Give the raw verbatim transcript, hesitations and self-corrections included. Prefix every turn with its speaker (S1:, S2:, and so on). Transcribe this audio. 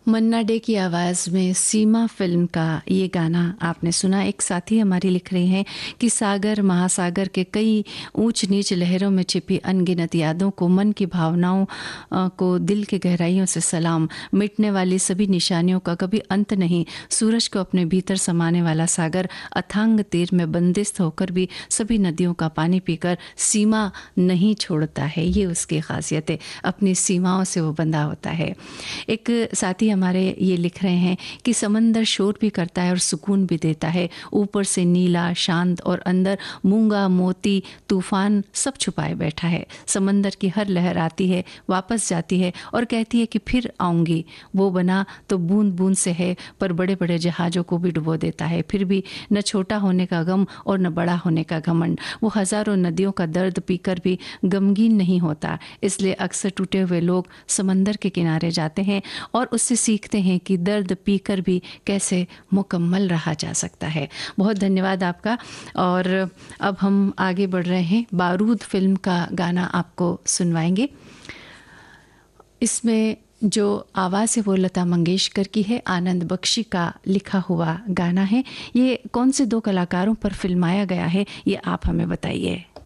S1: मन्ना day की आवाज़ में सीमा फिल्म का ये गाना आपने सुना। एक साथी हमारी लिख रही हैं कि सागर महासागर के कई ऊंच नीच लहरों में छिपी अनगिनत यादों को, मन की भावनाओं को दिल के गहराइयों से सलाम। मिटने वाली सभी निशानियों का कभी अंत नहीं। सूरज को अपने भीतर समाने वाला सागर अथांग तीर में बंदिस्त होकर भी सभी नदियों का पानी पीकर सीमा नहीं छोड़ता है। ये उसकी खासियत है, अपनी सीमाओं से वो बंधा होता है। एक साथी हमारे ये लिख रहे हैं कि समंदर शोर भी करता है और सुकून भी देता है। ऊपर से नीला शांत और अंदर मूंगा मोती तूफान सब छुपाए बैठा है। समंदर की हर लहर आती है, वापस जाती है और कहती है कि फिर आऊंगी। वो बना तो बूंद बूंद से है, पर बड़े बड़े जहाज़ों को भी डुबो देता है। फिर भी न छोटा होने का गम और न बड़ा होने का घमंड। वो हजारों नदियों का दर्द पीकर भी गमगीन नहीं होता। इसलिए अक्सर टूटे हुए लोग समंदर के किनारे जाते हैं और उससे सीखते हैं कि दर्द पीकर भी कैसे मुकम्मल रहा जा सकता है। बहुत धन्यवाद आपका। और अब हम आगे बढ़ रहे हैं, बारूद फिल्म का गाना आपको सुनवाएंगे। इसमें जो आवाज़ है वो लता मंगेशकर की है, आनंद बख्शी का लिखा हुआ गाना है। ये कौन से दो कलाकारों पर फिल्माया गया है, ये आप हमें बताइए।